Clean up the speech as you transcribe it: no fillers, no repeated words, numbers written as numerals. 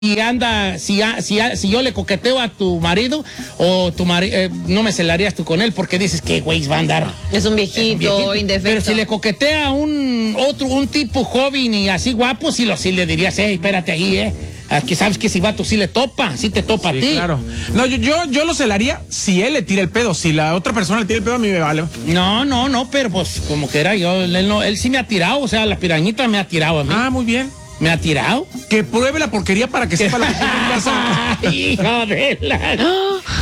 anda, si yo le coqueteo a tu marido o tu marido, no me celarías tú con él porque dices que güey va a andar. Es un viejito, indefenso. Pero si le coquetea a un tipo joven y así guapo, sí le dirías, espérate ahí, Aquí sabes que ese vato sí le topa, sí te topa a ti. Claro. No, yo lo celaría si él le tira el pedo. Si la otra persona le tira el pedo, a mí me vale. No, pero pues como que era yo, él sí me ha tirado, o sea, la pirañita me ha tirado a mí. Ah, muy bien. ¿Me ha tirado? Que pruebe la porquería para que sepa lo que tiene en casa. ¡Hijo de la...